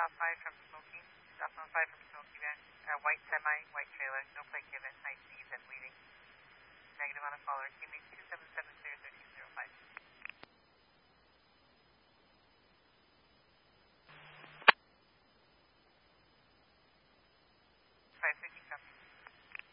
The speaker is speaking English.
southbound 5 from Smoky Van. White semi, white trailer, no plate given, high speeds and leading. Negative on a caller. Give me 277